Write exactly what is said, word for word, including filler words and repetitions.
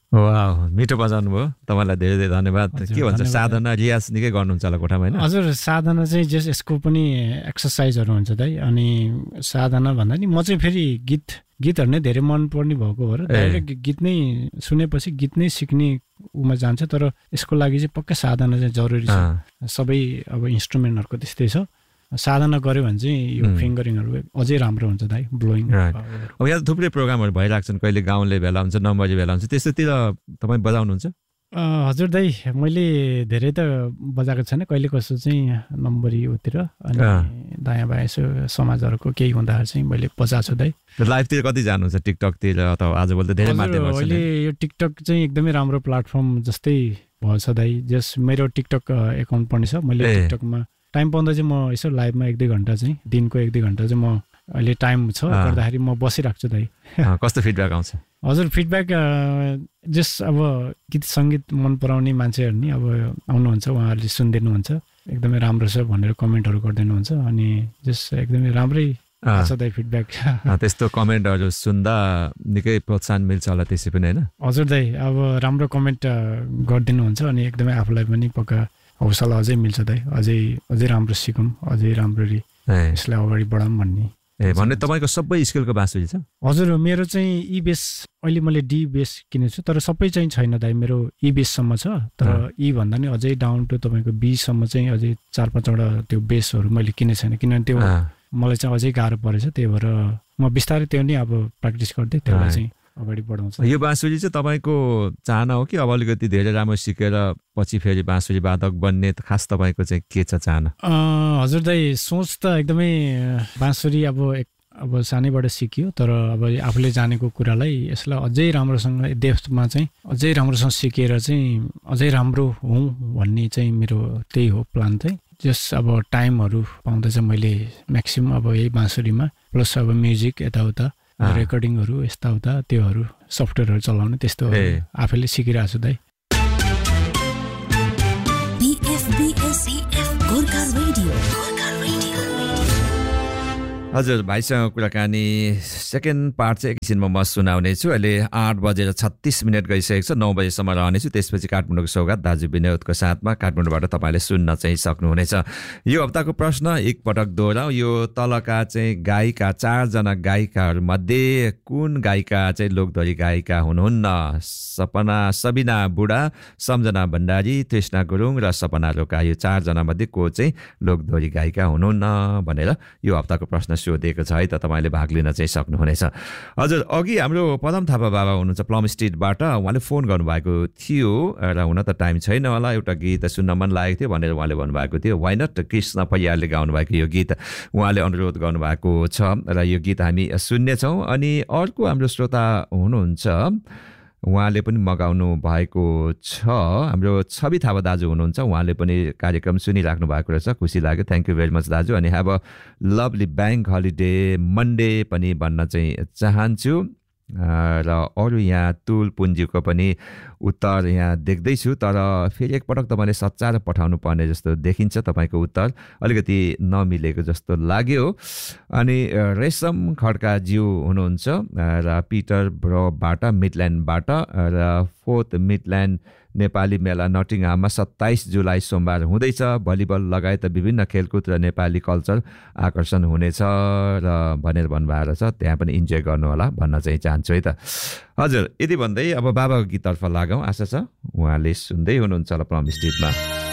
वाह, मिठो बजाउनु भयो। तपाईँलाई धेरै धेरै धन्यवाद। के भन्छ साधना रियाज निकै गर्नुहुन्छ होला कोठामा हैन? हजुर, साधना चाहिँ जस यसको पनि एक्सर्साइजहरू हुन्छ दाइ। अनि साधना भन्दा नि म चाहिँ फेरि गीत गीतहरू नै धेरै मनपर्ने भएको हो र डाइरेक्ट गीत नै सुनेपछि गीत नै सिक्ने उमा जान्छ। तर यसको लागि चाहिँ पक्का साधना चाहिँ जरुरी छ। सबै अब इन्स्ट्रुमेन्टहरूको त्यस्तै छ, साधना गऱ्यो भने चाहिँ यो फिङ्गरिङहरू अझै राम्रो हुन्छ दाइ, ब्लोइङ। अब यहाँ थुप्रै प्रोग्रामहरू भइरहेको छन्, कहिले गाउँले भेला हुन्छ, नम्बरी भेला हुन्छ, त्यस्तोतिर तपाईँ बजाउनुहुन्छ? हजुर दाइ, मैले धेरै त बजाएको छैन, कहिले कसो चाहिँ नम्बरी उतिर अनि दायाँ बायाँ यसो समाजहरूको केही हुँदाखेरि चाहिँ मैले बजाएको छु दाइ। लाइभतिर कति जानुहुन्छ? टिकटकतिर अथवा आजभोलि त धेरै माध्यमहरू छन्। अहिले यो टिकटक चाहिँ एकदमै राम्रो प्लेटफर्म जस्तै भएछ दाइ। जस मेरो टिकटक एकाउन्ट पनि छ, मैले टिकटकमा टाइम पाउँदा चाहिँ म यसो लाइभमा एक दुई घन्टा चाहिँ दिनको एक दुई घन्टा चाहिँ म अहिले टाइम छ गर्दाखेरि म बसिरहेको छु दाइ। कस्तो फिडब्याक आउँछ? हजुर, फिडब्याक जस अब गीत सङ्गीत मन पराउने मान्छेहरू नि अब आउनुहुन्छ, उहाँहरूले सुनिदिनुहुन्छ, एकदमै राम्रो छ भनेर कमेन्टहरू गरिदिनुहुन्छ। अनि जस एकदमै राम्रै आछ दाइ फिडब्याक। त्यस्तो कमेन्टहरू सुन्दा निकै प्रोत्साहन मिल्छ होला त्यसै पनि हैन? हजुर दाइ, अब राम्रो कमेन्ट गरिदिनुहुन्छ अनि एकदमै आफूलाई पनि पक्का हौसला अझै मिल्छ दाइ, अझै अझै राम्रो सिकौँ, अझै राम्ररी यसलाई अगाडि बढाउँ भन्ने। ए भन्ने तपाईँको सबै स्केलको बाँसुरी छ? हजुर, मेरो चाहिँ ई बेस अहिले मैले डी बेस किनेको छु, तर सबै चाहिँ छैन दाइ, मेरो ई बेससम्म छ। तर ई भन्दा नि अझै डाउन टु तपाईँको बीसम्म चाहिँ अझै चार पाँचवटा त्यो बेसहरू मैले किनेको छैन, किनभने त्यो मलाई चाहिँ अझै गाह्रो परेछ। त्यही भएर म बिस्तारै त्यो नै अब प्र्याक्टिस गर्दै त्यसलाई चाहिँ अगाडि बढाउँछ। यो बाँसुरी चाहिँ तपाईँको चाहना हो कि अब अलिकति धेरै राम्रो सिकेर पछि फेरि बाँसुरी वादक बन्ने खास तपाईँको चाहिँ के छ चाहना? हजुर दाइ, सोच त एकदमै बाँसुरी अब अब सानैबाट सिकियो, तर अब आफूले जानेको कुरालाई यसलाई अझै राम्रोसँग डेप्थमा चाहिँ अझै राम्रोसँग सिकेर चाहिँ अझै राम्रो हुँ भन्ने चाहिँ मेरो त्यही हो प्लान चाहिँ। जस अब टाइमहरू पाउँदा चाहिँ मैले म्याक्सिमम् अब यही बाँसुरीमा प्लस अब म्युजिक यताउता रेकर्डिङहरू यस्ताउता त्योहरू सफ्टवेयरहरू चलाउने त्यस्तो आफैले सिकिरहेको छु दाइ। हजुर, भाइसँग कुराकानी सेकेन्ड पार्ट चाहिँ एकछिनमा म सुनाउने छु। अहिले आठ बजेर छत्तिस मिनट गइसकेको छ, नौ बजेसम्म रहनेछु। त्यसपछि काठमाडौँको सौगात दाजु विनोदको साथमा काठमाडौँबाट तपाईँले सुन्न चाहिँ सक्नुहुनेछ। यो हप्ताको प्रश्न एकपटक दोहोऱ्याउँ। यो तलका चाहिँ गायिका चारजना गायिकाहरूमध्ये कुन गायिका चाहिँ लोकदोहोरी गायिका हुनुहुन्न? सपना सबिना बुढा, सम्झना भण्डारी, तृष्णा गुरुङ र सपना रोका, यो चारजना मध्ये को चाहिँ लोकदोहोरी गायिका हुनुहुन्न भनेर यो हप्ताको प्रश्न सोधिएको छ है त। तपाईँले भाग लिन चाहिँ सक्नुहुनेछ। हजुर, अघि हाम्रो पदम थापा बाबा हुनुहुन्छ प्लम स्ट्रिटबाट, उहाँले फोन गर्नुभएको थियो र हुन त टाइम छैन होला, एउटा गीत सुन्न मन लागेको थियो भनेर उहाँले भन्नुभएको थियो। वाइ नट कृष्ण परियारले गाउनुभएको यो गीत उहाँले अनुरोध गर्नुभएको छ र यो गीत हामी सुन्नेछौँ। अनि अर्को हाम्रो श्रोता हुनुहुन्छ, उहाँले पनि मगाउनु भएको छ, हाम्रो छवि थापा दाजु हुनुहुन्छ, उहाँले पनि कार्यक्रम सुनिराख्नु भएको रहेछ, खुसी लाग्यो, थ्याङ्क यू भेरी मच दाजु। अनि have a lovely bank holiday Monday पनि भन्न चाहिँ चाहन्छु। र अरू यहाँ तुल पुन्जीको पनि उत्तर यहाँ देख्दैछु, तर फेरि एकपटक तपाईँले सच्चाएर पठाउनु पर्ने जस्तो देखिन्छ, तपाईँको उत्तर अलिकति नमिलेको जस्तो लाग्यो। अनि रेशम खड्काज्यू हुनुहुन्छ र पिटर ब्रोबाट मिडल्यान्डबाट, र फोर्थ मिडल्यान्ड नेपाली मेला नटिङहाममा सत्ताइस जुलाई सोमबार हुँदैछ। भलिबल लगायत विभिन्न खेलकुद र नेपाली कल्चर आकर्षण हुनेछ र भनेर भन्नुभएको छ, त्यहाँ पनि इन्जोय गर्नुहोला भन्न चाहिँ चाहन्छु है त। हजुर, यति भन्दै अब बाबाको गीततर्फ लागौँ। आशा छ उहाँले सुन्दै हुनुहुन्छ होला प्लम स्ट्रिटमा।